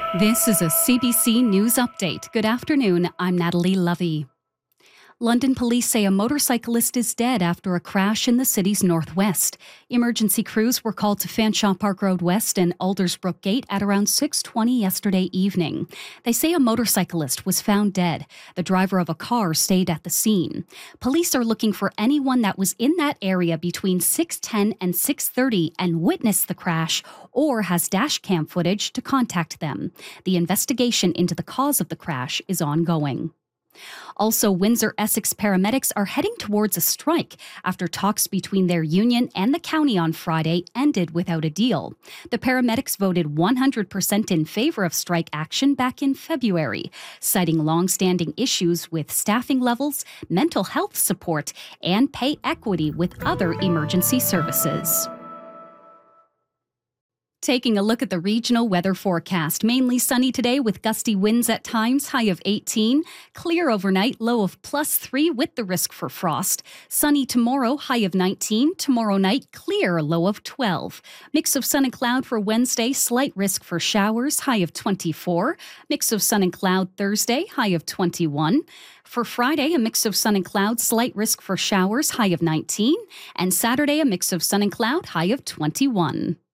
This is a CBC News Update. Good afternoon, I'm Natalie Lovey. London police say a motorcyclist is dead after a crash in the city's northwest. Emergency crews were called to Fanshawe Park Road West and Aldersbrook Gate at around 6:20 yesterday evening. They say a motorcyclist was found dead. The driver of a car stayed at the scene. Police are looking for anyone that was in that area between 6:10 and 6:30 and witnessed the crash or has dash cam footage to contact them. The investigation into the cause of the crash is ongoing. Also, Windsor-Essex paramedics are heading towards a strike after talks between their union and the county on Friday ended without a deal. The paramedics voted 100% in favor of strike action back in February, citing long-standing issues with staffing levels, mental health support, and pay equity with other emergency services. Taking a look at the regional weather forecast. Mainly sunny today with gusty winds at times, high of 18. Clear overnight, low of +3 with the risk for frost. Sunny tomorrow, high of 19. Tomorrow night, clear, low of 12. Mix of sun and cloud for Wednesday, slight risk for showers, high of 24. Mix of sun and cloud Thursday, high of 21. For Friday, a mix of sun and cloud, slight risk for showers, high of 19. And Saturday, a mix of sun and cloud, high of 21.